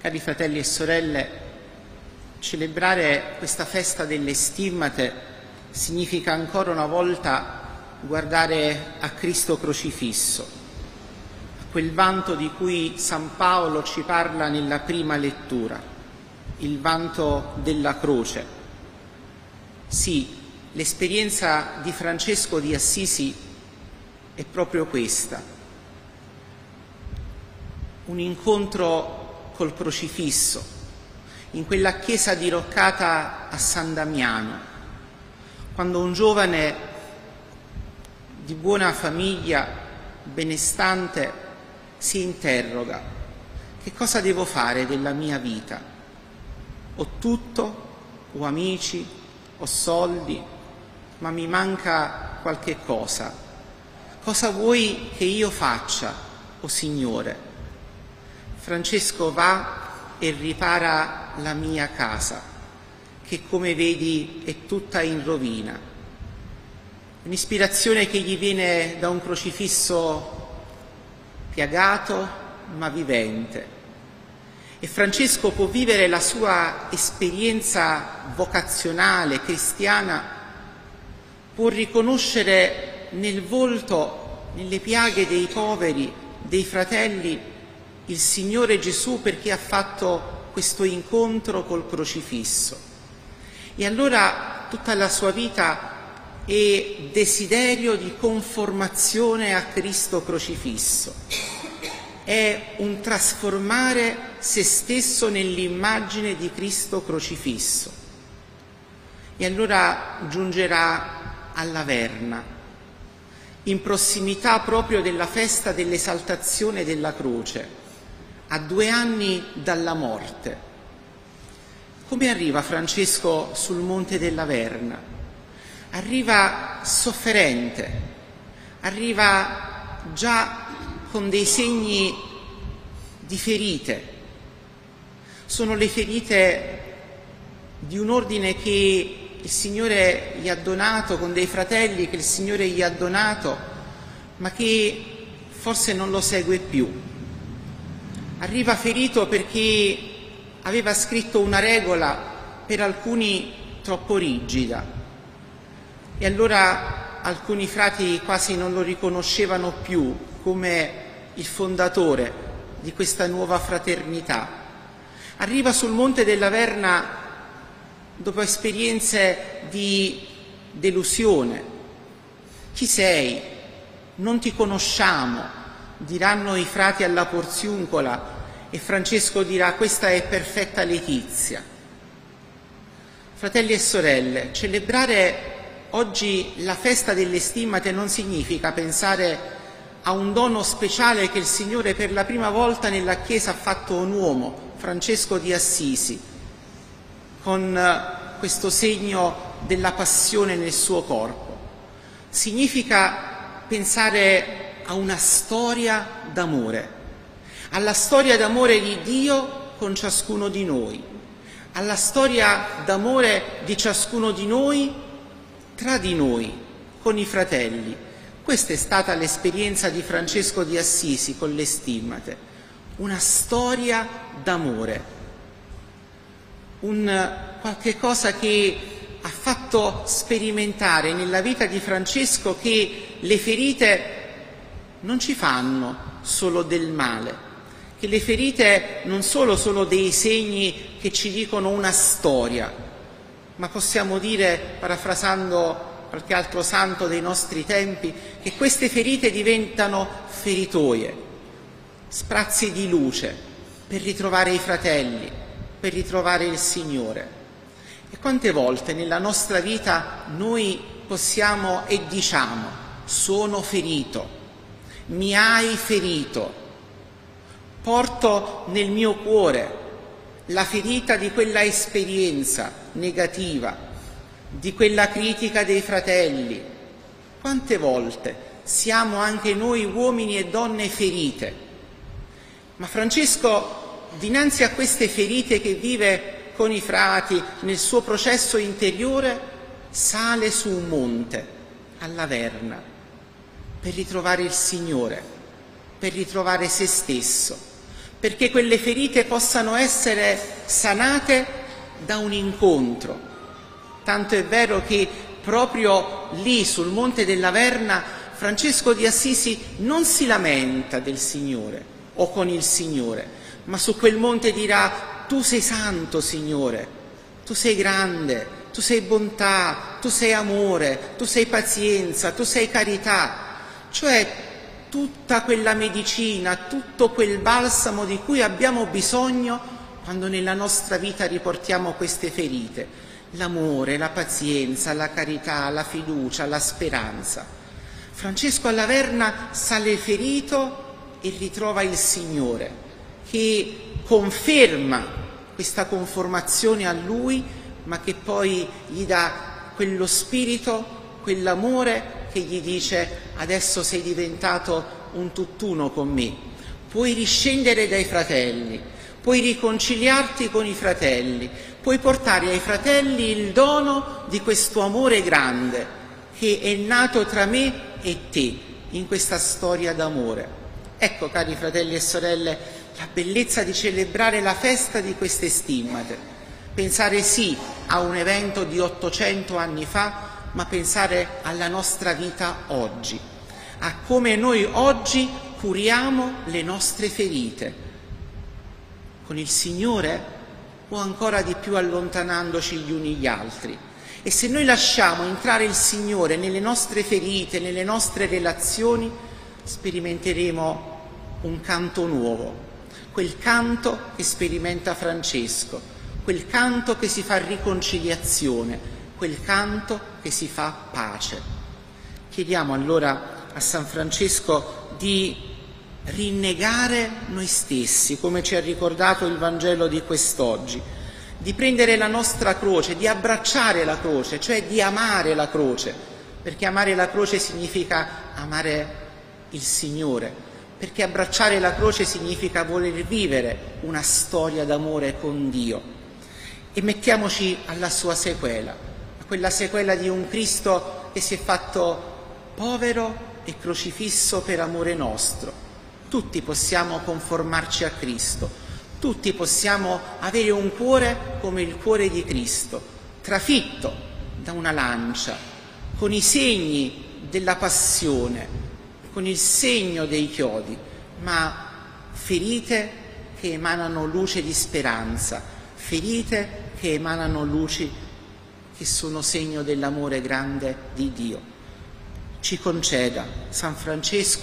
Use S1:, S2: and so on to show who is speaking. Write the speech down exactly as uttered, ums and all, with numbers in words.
S1: Cari fratelli e sorelle, celebrare questa festa delle stimmate significa ancora una volta guardare a Cristo crocifisso, a quel vanto di cui San Paolo ci parla nella prima lettura, il vanto della croce. Sì, l'esperienza di Francesco di Assisi è proprio questa, un incontro col crocifisso, in quella chiesa diroccata a San Damiano, quando un giovane di buona famiglia, benestante, si interroga: che cosa devo fare della mia vita? Ho tutto, ho amici, ho soldi, ma mi manca qualche cosa. Cosa vuoi che io faccia, o Signore? Francesco va e ripara la mia casa, che come vedi è tutta in rovina. Un'ispirazione che gli viene da un crocifisso piagato ma vivente. E Francesco può vivere la sua esperienza vocazionale, cristiana, può riconoscere nel volto, nelle piaghe dei poveri, dei fratelli, il Signore Gesù, perché ha fatto questo incontro col crocifisso. E allora tutta la sua vita è desiderio di conformazione a Cristo crocifisso. È un trasformare se stesso nell'immagine di Cristo crocifisso. E allora giungerà alla Verna, in prossimità proprio della festa dell'esaltazione della croce, a due anni dalla morte. Come arriva Francesco sul Monte della Verna? Arriva sofferente, arriva già con dei segni di ferite. Sono le ferite di un ordine che il Signore gli ha donato, con dei fratelli che il Signore gli ha donato, ma che forse non lo segue più. Arriva ferito perché aveva scritto una regola per alcuni troppo rigida e allora alcuni frati quasi non lo riconoscevano più come il fondatore di questa nuova fraternità. Arriva sul Monte della Verna dopo esperienze di delusione. Chi sei? Non ti conosciamo, diranno i frati alla Porziuncola, e Francesco dirà: questa è perfetta Letizia. Fratelli e sorelle, celebrare oggi la festa delle stimmate non significa pensare a un dono speciale che il Signore per la prima volta nella Chiesa ha fatto un uomo, Francesco di Assisi, con questo segno della passione nel suo corpo. Significa pensare a una storia d'amore, alla storia d'amore di Dio con ciascuno di noi, alla storia d'amore di ciascuno di noi tra di noi, con i fratelli. Questa è stata l'esperienza di Francesco di Assisi con le stimmate, una storia d'amore, un qualche cosa che ha fatto sperimentare nella vita di Francesco che le ferite non ci fanno solo del male, che le ferite non solo sono dei segni che ci dicono una storia, ma possiamo dire, parafrasando qualche altro santo dei nostri tempi, che queste ferite diventano feritoie, sprazzi di luce per ritrovare i fratelli, per ritrovare il Signore. E quante volte nella nostra vita noi possiamo e diciamo: sono ferito, mi hai ferito, porto nel mio cuore la ferita di quella esperienza negativa, di quella critica dei fratelli. Quante volte siamo anche noi uomini e donne ferite? Ma Francesco, dinanzi a queste ferite che vive con i frati nel suo processo interiore, sale su un monte, alla Verna, per ritrovare il Signore, per ritrovare se stesso, perché quelle ferite possano essere sanate da un incontro. Tanto è vero che proprio lì sul Monte della Verna Francesco di Assisi non si lamenta del Signore o con il Signore, ma su quel monte dirà: tu sei santo, Signore, tu sei grande, tu sei bontà, tu sei amore, tu sei pazienza, tu sei carità. Cioè tutta quella medicina, tutto quel balsamo di cui abbiamo bisogno quando nella nostra vita riportiamo queste ferite: l'amore, la pazienza, la carità, la fiducia, la speranza. Francesco alla Verna sale ferito e ritrova il Signore, che conferma questa conformazione a Lui, ma che poi gli dà quello spirito, quell'amore che gli dice: adesso sei diventato un tutt'uno con me, puoi riscendere dai fratelli, puoi riconciliarti con i fratelli, puoi portare ai fratelli il dono di questo amore grande che è nato tra me e te in questa storia d'amore. Ecco, cari fratelli e sorelle, la bellezza di celebrare la festa di queste stimmate. Pensare sì a un evento di ottocento anni fa, ma pensare alla nostra vita oggi, a come noi oggi curiamo le nostre ferite, con il Signore o ancora di più allontanandoci gli uni gli altri. E se noi lasciamo entrare il Signore nelle nostre ferite, nelle nostre relazioni, sperimenteremo un canto nuovo, quel canto che sperimenta Francesco, quel canto che si fa riconciliazione, quel canto che si fa pace. Chiediamo allora a San Francesco di rinnegare noi stessi, come ci ha ricordato il Vangelo di quest'oggi, di prendere la nostra croce, di abbracciare la croce, cioè di amare la croce, perché amare la croce significa amare il Signore, perché abbracciare la croce significa voler vivere una storia d'amore con Dio. E mettiamoci alla sua sequela, a quella sequela di un Cristo che si è fatto povero e crocifisso per amore nostro. Tutti possiamo conformarci a Cristo, tutti possiamo avere un cuore come il cuore di Cristo, trafitto da una lancia, con i segni della passione, con il segno dei chiodi, ma ferite che emanano luce di speranza, ferite che emanano luci che sono segno dell'amore grande di Dio. Ci conceda San Francesco